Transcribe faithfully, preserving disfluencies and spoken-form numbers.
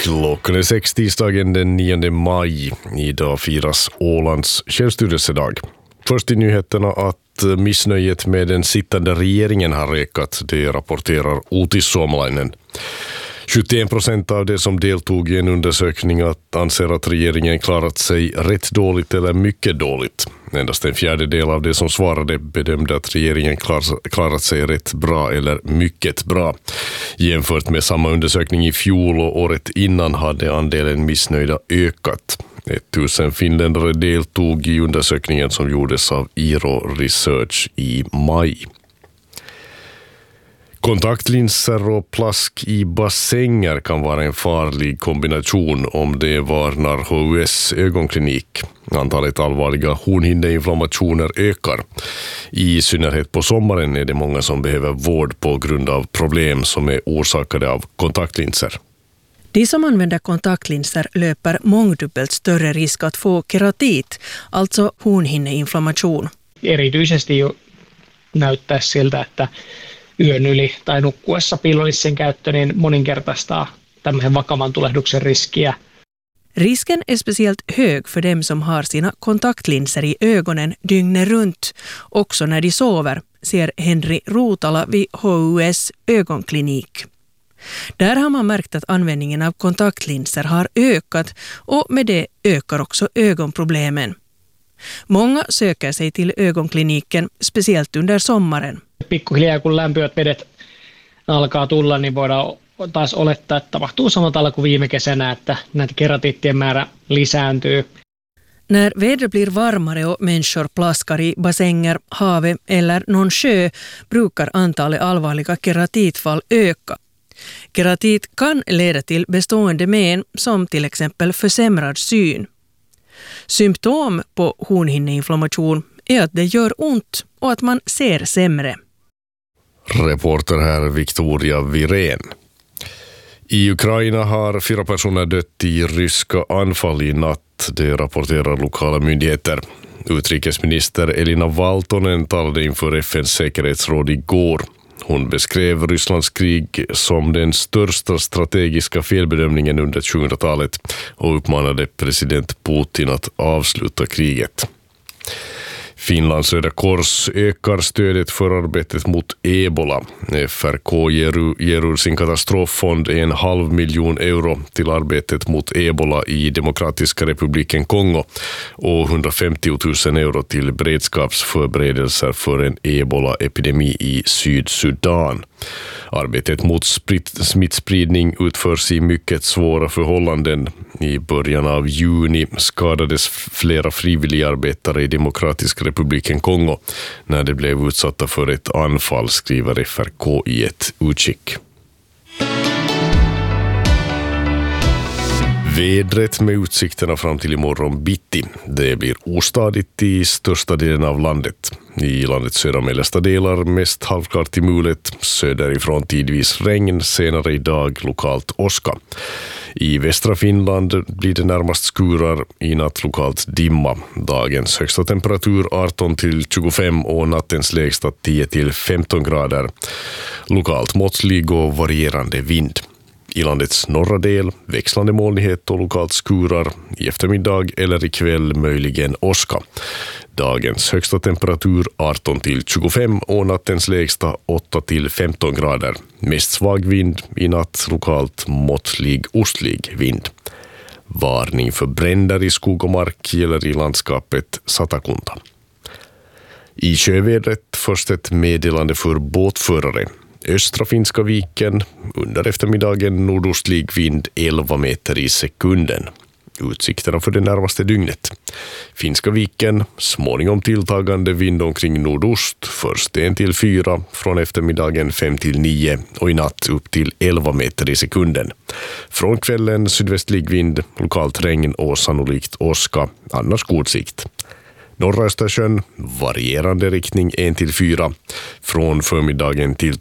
Klockan är sex tisdagen den nionde maj. Idag firas Ålands självstyrelsedag. Först i nyheterna att missnöjet med den sittande regeringen har ökat, det rapporterar Uutis Suomalainen. sjuttioen procent av de som deltog i en undersökning att anser att regeringen klarat sig rätt dåligt eller mycket dåligt. Endast en fjärdedel av de som svarade bedömde att regeringen klar, klarat sig rätt bra eller mycket bra. Jämfört med samma undersökning i fjol och året innan hade andelen missnöjda ökat. tusen finländare deltog i undersökningen som gjordes av Iro Research i maj. Kontaktlinser och plask i bassänger kan vara en farlig kombination om det varnar H U S ögonklinik. Antalet allvarliga hornhinneinflammationer ökar. I synnerhet på sommaren är det många som behöver vård på grund av problem som är orsakade av kontaktlinser. De som använder kontaktlinser löper mångdubbelt större risk att få keratit, alltså hornhinneinflammation. Erityisesti jo näyttäisi siltä, että yön yli tai nukkuessa piilolinssien käyttö niin moninkertaistaa tämmöisen vakavan tulehduksen riskiä. Risken är speciellt hög för dem som har sina kontaktlinser i ögonen dygnet runt, också när de sover, säger Henry Rotala vid H U S ögonklinik. Där har man märkt att användningen av kontaktlinser har ökat och med det ökar också ögonproblemen. Många söker sig till ögonkliniken, speciellt under sommaren. Pikkuhiljaa kun lämpöät vedet alkaa tulla, niin voidaan taas olettaa, että tapahtuu samalla tavalla kuin viime kesänä, että näitä keratiittien määrä lisääntyy. När vädret blir varmare och människor plaskar i bassänger, havet eller någon sjö brukar antalet allvarliga keratitfall öka. Keratit kan leda till bestående men som till exempel försämrad syn. Symptom på hornhinneinflammation är att det gör ont och att man ser sämre. Reporter här Victoria Virén. I Ukraina har fyra personer dött i ryska anfall i natt, det rapporterar lokala myndigheter. Utrikesminister Elina Valtonen talade inför F N:s säkerhetsråd igår. Hon beskrev Rysslands krig som den största strategiska felbedömningen under tjugohundratalet och uppmanade president Putin att avsluta kriget. Finlands Röda Kors ökar stödet för arbetet mot ebola. F R K ger, ger ur sin katastroffond en halv miljon euro till arbetet mot ebola i Demokratiska republiken Kongo och hundrafemtio tusen euro till beredskapsförberedelser för en ebola-epidemi i Sydsudan. Arbetet mot smittspridning utförs i mycket svåra förhållanden. I början av juni skadades flera frivilliga arbetare i Demokratiska republiken Kongo när de blev utsatta för ett anfall, skriver F R K i ett utskick. Vädret med utsikterna fram till imorgon bitti. Det blir ostadigt i största delen av landet. I landets södra mellersta delar mest halvklart till mulet, söderifrån tidvis regn, senare idag lokalt åska. I västra Finland blir det närmast skurar, i natt lokalt dimma. Dagens högsta temperatur arton till tjugofem och nattens lägsta tio till femton grader. Lokalt måttlig och varierande vind. I landets norra del växlande molnighet och lokalt skurar, i eftermiddag eller ikväll möjligen åska. Dagens högsta temperatur arton till tjugofem och nattens lägsta åtta till femton grader. Mest svag vind, i natt lokalt måttlig ostlig vind. Varning för bränder i skog och mark gäller i landskapet Satakunta. I sjövädret först ett meddelande för båtförare. Östra Finska viken, under eftermiddagen nordostlig vind elva meter i sekunden. Utsikterna för det närmaste dygnet. Finska viken, småningom tilltagande vind omkring nordost, först en till fyra, från eftermiddagen fem till nio och i natt upp till elva meter i sekunden. Från kvällen sydvästlig vind, lokalt regn och sannolikt åska, annars god sikt. Norra Östersjön, varierande riktning en till fyra, från förmiddagen till